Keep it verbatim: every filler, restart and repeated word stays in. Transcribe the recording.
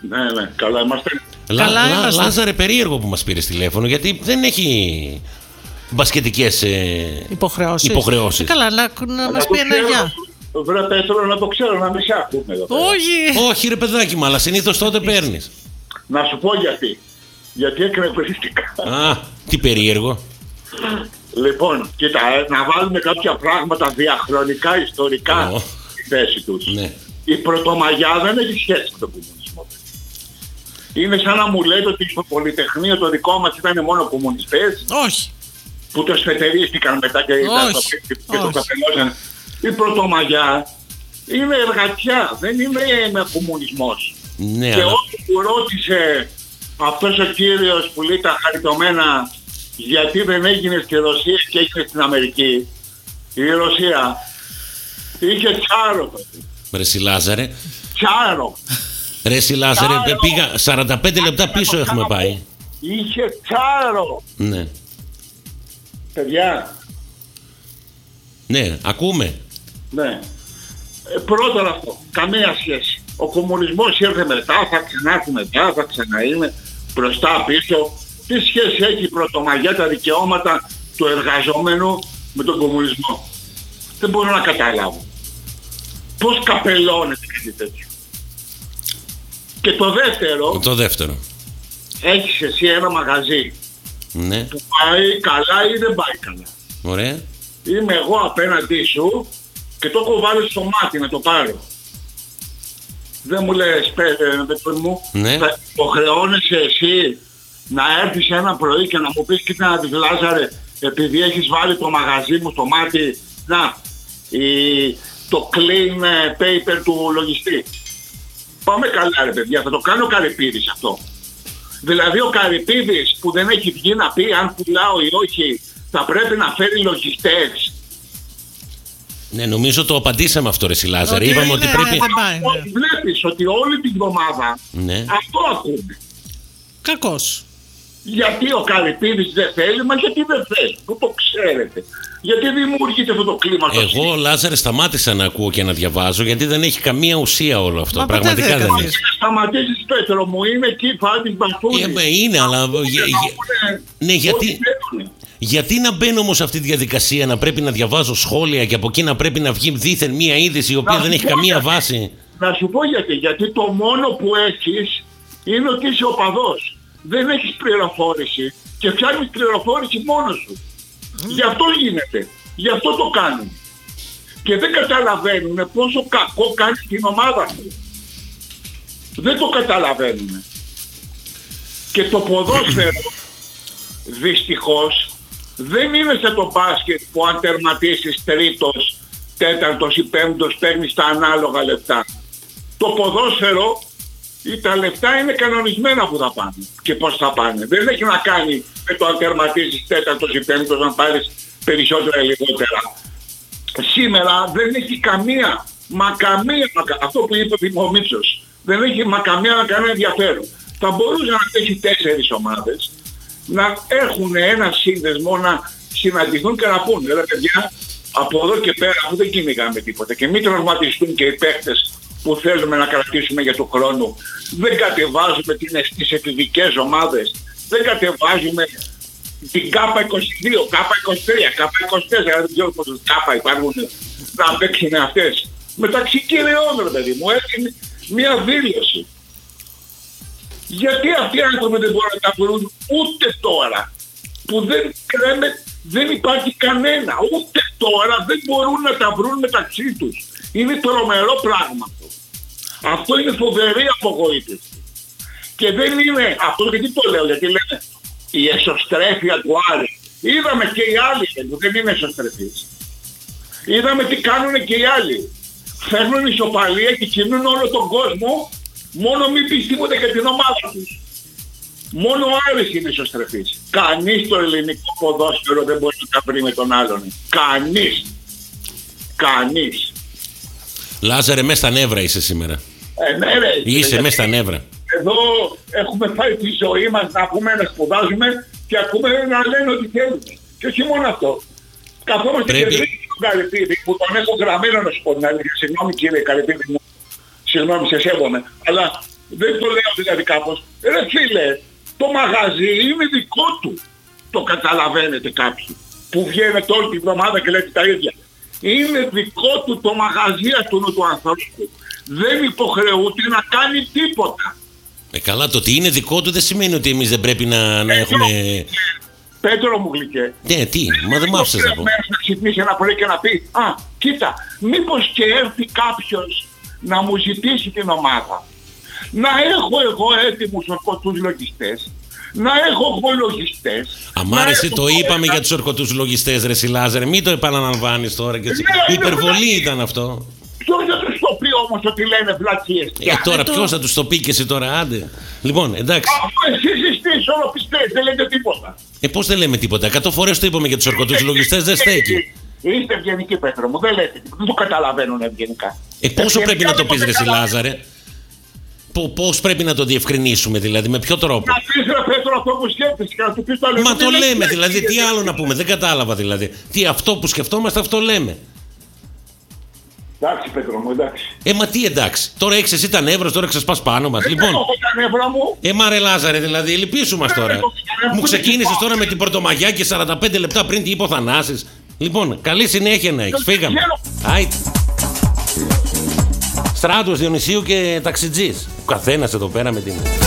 Ναι, ναι, καλά είμαστε. Λα, Λα, Λάζαρε, περίεργο που μας πήρες τηλέφωνο, γιατί δεν έχει μπασκετικές ε, υποχρεώσεις. υποχρεώσεις. Ε, καλά, να, να μας πει ένα γεια. Βρε Πέτρο, να το ξέρω, να μην σε ακούμε εδώ. Όχι. Όχι ρε παιδάκι μου, αλλά συνήθως τότε παίρνεις. Να σου πω γιατί. Γιατί εκνευριστικά. Α, τι περίεργο. Λοιπόν, κοίτα, ε, να βάλουμε κάποια πράγματα διαχρονικά, ιστορικά Oh. στη θέση τους. Ναι. Η Πρωτομαγιά δεν έχει σχέση με τον κομμουνισμό. Είναι σαν να μου λέτε ότι στο Πολυτεχνείο το δικό μας ήταν μόνο κομμουνιστές. Όχι. Που το σφετερίστηκαν μετά και, Όχι. και, και το καπελώσαν. Η Πρωτομαγιά είναι εργατιά, δεν είναι με κομμουνισμός. Ναι, και αλλά... ό,τι που ρώτησε αυτός ο κύριος που λέει τα χαριτωμένα γιατί δεν έγινε στη Ρωσία και έγινε στην Αμερική, η Ρωσία είχε τσάρο τότε. Ρε συ Λάζαρε. Τσάρο. Ρε συ Λάζαρε, πήγα σαράντα πέντε λεπτά πίσω έχουμε πάει. Είχε τσάρο. Ναι. Παιδιά. Ναι, ακούμε. Ναι. Ε, πρώτον αυτό, καμία σχέση. Ο κομμουνισμός ήρθε μετά, θα ξανάρθει μετά, θα ξαναείναι μπροστά πίσω. Τι σχέση έχει η Πρωτομαγιά, τα δικαιώματα του εργαζόμενου με τον κομμουνισμό? Δεν μπορώ να καταλάβω. Πώς καπελώνεται κάτι τέτοιο? Και το δεύτερο, Το δεύτερο. έχεις εσύ ένα μαγαζί Ναι. που πάει καλά ή δεν πάει καλά. Ωραία. Είμαι εγώ απέναντί σου και το έχω βάλει στο μάτι να το πάρω. Δεν μου λες, παιδί μου, Ναι. θα υποχρεώνεσαι εσύ να έρθεις ένα πρωί και να μου πεις κοίτα να δεις Λάζαρε, επειδή έχεις βάλει το μαγαζί μου στο μάτι, να, η, το clean paper του λογιστή. Πάμε καλά ρε παιδιά, θα το κάνει ο Καρυπίδης αυτό. Δηλαδή ο Καρυπίδης που δεν έχει βγει να πει αν πουλάω ή όχι, θα πρέπει να φέρει λογιστές. Ναι, νομίζω το απαντήσαμε αυτό ρε συ Λάζαρε. Είπαμε ότι ναι, πρέπει... δεν πάει, ναι. Βλέπεις ότι όλη την εβδομάδα Ναι. αυτό ακούμε. Κακός. Γιατί ο Καρυπίδης δεν θέλει, μα γιατί δεν θέλει, που το ξέρετε. Γιατί δημιουργείται αυτό το κλίμα στο Εγώ, Λάζαρε, σταμάτησα να ακούω και να διαβάζω γιατί δεν έχει καμία ουσία όλο αυτό. Μα Πραγματικά ποτέ δεν δεν έκανες. έχει. Σταματήσεις Πέτρο μου, είναι εκεί φάτης μπαστούνι. Ε, με είναι, αλλά... για- για- Ναι, γιατί... Γιατί να μπαίνω όμως σε αυτή τη διαδικασία, να πρέπει να διαβάζω σχόλια και από εκεί να πρέπει να βγει δήθεν μία είδηση η οποία Να δεν σου έχει πω καμία γιατί. βάση. Να σου πω γιατί. Γιατί το μόνο που έχεις είναι ότι είσαι οπαδός. Δεν έχεις πληροφόρηση και φτιάχνεις πληροφόρηση μόνος σου. Γι' αυτό γίνεται. Γι' αυτό το κάνουν. Και δεν καταλαβαίνουν πόσο κακό κάνει την ομάδα του. Δεν το καταλαβαίνουν. Και το ποδόσφαιρο δυστυχώς δεν είναι σε το μπάσκετ που αν τερματίσεις τρίτος, τέταρτος ή πέμπτος παίρνεις τα ανάλογα λεπτά. Το ποδόσφαιρο ή τα λεφτά είναι κανονισμένα που θα πάνε και πώς θα πάνε. Δεν έχει να κάνει με το αν τερματίσεις τέταρτος ή πέμπτος να πάρεις περισσότερα ή λιγότερα. Σήμερα δεν έχει καμία, μα καμία, μα, αυτό που είπε ο Μίτσος, δεν έχει μα καμία να κάνει ενδιαφέρον. Θα μπορούσε να έχει τέσσερις ομάδες να έχουν ένα σύνδεσμο, να συναντηθούν και να πούνε ρε παιδιά, από εδώ και πέρα αφού δεν κυνηγάμε τίποτα και μην τραυματιστούν και οι παίκτες που θέλουμε να κρατήσουμε για τον χρόνο, δεν κατεβάζουμε τις εφηβικές ομάδες, δεν κατεβάζουμε την ΚΑΠΑ είκοσι δύο, ΚΑΠΑ είκοσι τρία, ΚΑΠΑ είκοσι τέσσερα, δεν ξέρω πόσες ΚΑΠΑ υπάρχουν να παίξουν αυτές. Μεταξύ κυριών ρε παιδί μου, έχει μια δήλωση. Γιατί αυτοί οι άνθρωποι δεν μπορούν να τα βρουν ούτε τώρα, που δεν, κρέμε, δεν υπάρχει κανένα, ούτε τώρα δεν μπορούν να τα βρουν μεταξύ τους. Είναι τρομερό πράγμα αυτό. Αυτό είναι φοβερή απογοήτευση. Και δεν είναι, αυτό γιατί το λέω, γιατί λένε η εσωστρέφεια του Άρη. Είδαμε και οι άλλοι που δεν είναι εσωστρεφείς. Είδαμε τι κάνουν και οι άλλοι. Φέρνουν ισοπαλία και κινούν όλο τον κόσμο, μόνο μην πεις τίποτα για την ομάδα τους. Μόνο ο Άρης είναι ισοστρεφής. Κανείς στο ελληνικό ποδόσφαιρο δεν μπορεί να τα βρει με τον άλλον. Κανείς. Κανείς. Λάζαρε, μέσα στα νεύρα είσαι σήμερα. Ε, ναι, ρε, Είσαι μέσα στα νεύρα. Εδώ έχουμε φάει τη ζωή μας να πούμε να σπουδάζουμε και ακούμε να λένε ότι θέλουν. Και όχι μόνο αυτό. Καθόμαστε Πρέπει... και βρίσκει τον Καρυπίδη που τον έχω γραμμένο να σου πω την αλήθεια. Συγγνώμη κύριε Καρυπίδη μου. Συγγνώμη, σε σέβομαι. Αλλά δεν το λέω δηλαδή κάπως, ρε φίλε, το μαγαζί είναι δικό του. Το καταλαβαίνετε κάποιοι που βγαίνετε όλη την εβδομάδα και λέτε τα ίδια. Είναι δικό του το μαγαζί αυτού του ανθρώπου. Δεν υποχρεούται να κάνει τίποτα. Ε, καλά, το ότι είναι δικό του δεν σημαίνει ότι εμείς δεν πρέπει να, να έχουμε... Πέτρο μου γλυκέ. Ναι, τι, μα δεν μ' άφησες να πω. Να ξυπνήσει ένα πρωί και να πει, α, κοίτα, μήπως και έρθει κάποιος να μου ζητήσει την ομάδα. Να έχω εγώ έτοιμους ορκωτούς λογιστές. Να έχω εγώ λογιστές. Αμάρεσε, το είπαμε για τους ορκωτούς λογιστές, ρε Σιλάζερ, μην το επαναλαμβάνεις τώρα και έτσι. Ναι, Υπερβολή ήταν αυτό. Ποιος θα τους το πει όμως ότι λένε βλακίες? Ε, τώρα ποιος θα τους το πει και εσύ τώρα, άντε. Λοιπόν, εντάξει. Αφού εσείς είστε ισορροπιστές, δεν λέτε τίποτα. Ε, πώς δεν λέμε τίποτα. Εκατό φορές το είπαμε για τους ορκωτούς λογιστές, δεν στέκει. Είστε ευγενικοί, Πέτρο μου, δεν λέτε τίποτα. Δεν το καταλαβαίνουν ευγενικά. Ε, πόσο πρέπει να το πεις, ρε Σιλάζαρε? Πώς πρέπει να το διευκρινίσουμε, δηλαδή, με ποιο τρόπο? Να πεις, ρε Πέτρο, αυτό που σκέφτεσαι και να του πεις το άλλο. Μα το λέμε, δηλαδή, τι άλλο να πούμε, δεν κατάλαβα δηλαδή. Τι αυτό που σκεφτόμαστε, αυτό λέμε. Εντάξει, Πέτρο μου, εντάξει. Ε, μα τι εντάξει. Τώρα έχεις εσύ τα νεύρα, τώρα ξεσπάς πάνω μας. Δεν Λοιπόν. έχω τα νεύρα μου. Ε, μα ρε Λάζαρε, δηλαδή, λυπήσου μας τώρα. Μου ξεκίνησες τώρα με την Πρωτομαγιά και σαράντα πέντε λεπτά πριν τι είπε ο Θανάσης. Λοιπόν, καλή συνέχεια να έχεις. Φύγαμε. Άιτε. Στράτος Διονυσίου και ταξιτζής. Ο καθένας εδώ πέρα με την...